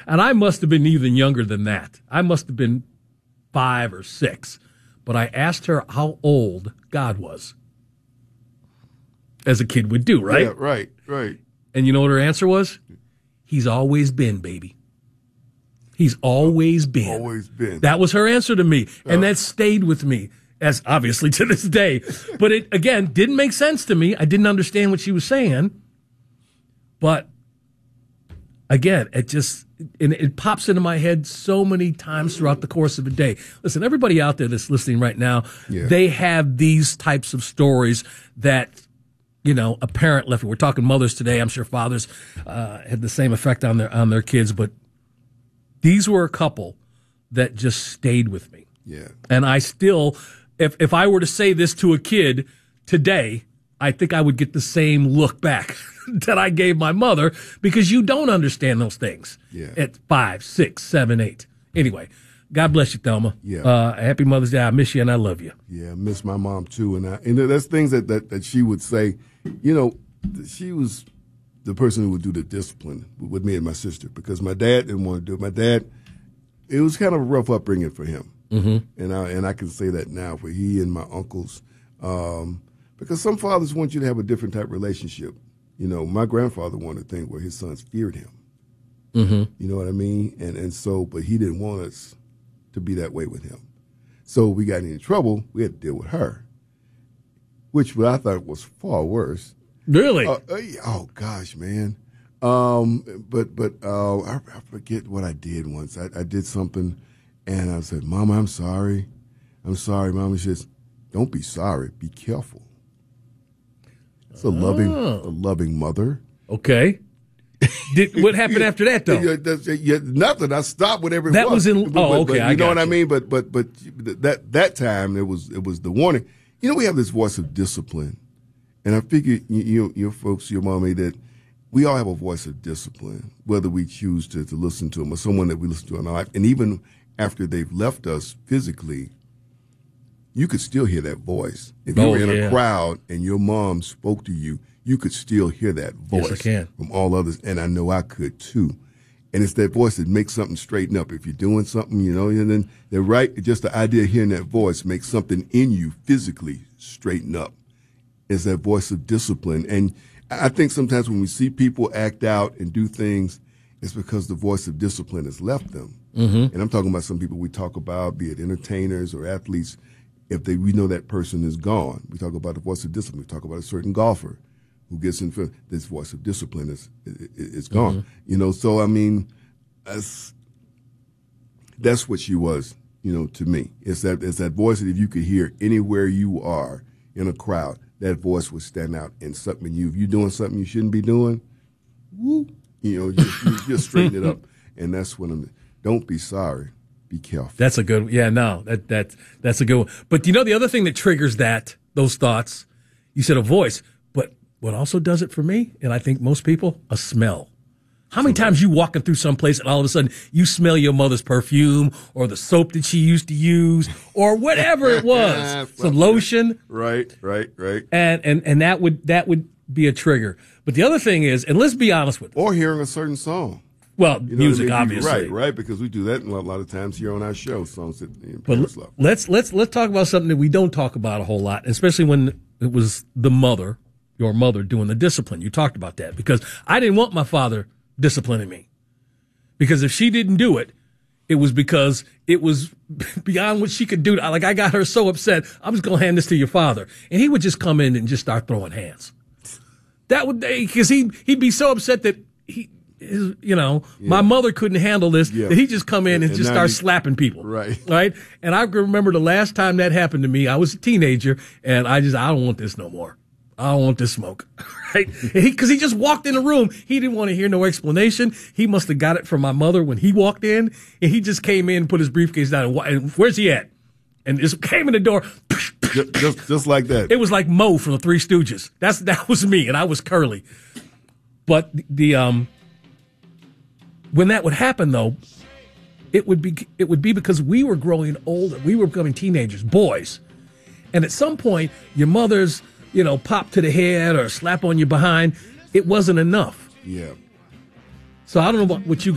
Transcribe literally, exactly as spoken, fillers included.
And I must have been even younger than that. I must have been five or six. But I asked her how old God was. As a kid would do, right? Yeah, right, right. And you know what her answer was? He's always been, baby. He's always been. Always been. That was her answer to me. And that stayed with me, as obviously to this day. But it, again, didn't make sense to me. I didn't understand what she was saying. But, again, it just, it, it pops into my head so many times throughout the course of a day. Listen, everybody out there that's listening right now, Yeah. they have these types of stories that, you know, a parent left. We're talking mothers today. I'm sure fathers uh, had the same effect on their on their kids, but these were a couple that just stayed with me. Yeah. And I still, if if I were to say this to a kid today, I think I would get the same look back that I gave my mother, because you don't understand those things Yeah. at five, six, seven, eight. Anyway, God bless you, Thelma. Yeah. Uh, happy Mother's Day. I miss you and I love you. Yeah, I miss my mom too. And I, and that's things that, that, that she would say. You know, she was the person who would do the discipline with me and my sister, because my dad didn't want to do it. My dad, it was kind of a rough upbringing for him. Mm-hmm. And I and I can say that now for he and my uncles, um, because some fathers want you to have a different type of relationship. You know, my grandfather wanted a thing where his sons feared him. Mm-hmm. You know what I mean? And and so, but he didn't want us to be that way with him. So we got into trouble. We had to deal with her, which I thought was far worse. Really? Uh, uh, oh gosh, man. Um, but but uh, I, I forget what I did once. I, I did something, and I said, "Mama, I'm sorry. I'm sorry, Mama." She says, "Don't be sorry. Be careful." It's a loving, Oh. a loving mother. Okay. Did, what happened after that, though? Yeah, that's- yeah, nothing. I stopped whatever it That was in- But- oh, but- okay, but I you know got what I you. mean? But but but that that time it was it was the warning. You know, we have this voice of discipline, and I figure you, you your folks, your mommy, that we all have a voice of discipline, whether we choose to, to listen to them or someone that we listen to in our life, and even after they've left us physically, you could still hear that voice. If you Oh, were in yeah. a crowd and your mom spoke to you, you could still hear that voice Yes, I can. from all others, and I know I could too. And it's that voice that makes something straighten up. If you're doing something, you know, and then they're right. Just the idea of hearing that voice makes something in you physically straighten up. It's that voice of discipline. And I think sometimes when we see people act out and do things, it's because the voice of discipline has left them. Mm-hmm. And I'm talking about some people we talk about, be it entertainers or athletes. If they we know that person is gone, we talk about the voice of discipline. We talk about a certain golfer who gets in front. This voice of discipline is is, is gone. Mm-hmm. You know, so I mean, that's that's what she was. You know, to me, it's that it's that voice that if you could hear anywhere you are in a crowd, that voice would stand out and something you. If you're doing something you shouldn't be doing, woo, you know, just, you just straighten it up. And that's when I'm. Don't be sorry. Be careful. That's a good, yeah, no, that, that, that's a good one. But you know, the other thing that triggers that, those thoughts, you said a voice, but what also does it for me, and I think most people, a smell. How many times you walking through some place and all of a sudden you smell your mother's perfume or the soap that she used to use or whatever it was, some lotion. Right, right, right. And, and, and that would, that would be a trigger. But the other thing is, and let's be honest with it. Or hearing a certain song. Well, You know music, what I mean? obviously. Right, right, because we do that a lot, a lot of times here on our show, songs that in But parents love. let's let's let's talk about something that we don't talk about a whole lot, especially when it was the mother, your mother, doing the discipline. You talked about that because I didn't want my father disciplining me, because if she didn't do it, it was because it was beyond what she could do. Like, I got her so upset, I'm just gonna hand this to your father, and he would just come in and just start throwing hands. That would, because he he'd be so upset that he. His, you know, yeah. my mother couldn't handle this. Yeah. That he just come in and, and just start he, slapping people. Right. Right. And I remember the last time that happened to me, I was a teenager and I just, I don't want this no more. I don't want this smoke. Right. He, cause he just walked in the room. He didn't want to hear no explanation. He must have got it from my mother when he walked in, and he just came in and put his briefcase down and, and where's he at? And just came in the door. Just, just, just like that. It was like Mo from the Three Stooges. That's, that was me. And I was Curly. But the, um, when that would happen, though, it would be it would be because we were growing older. We were becoming teenagers, boys. And at some point, your mother's, you know, pop to the head or slap on your behind, it wasn't enough. Yeah. So I don't know what, what you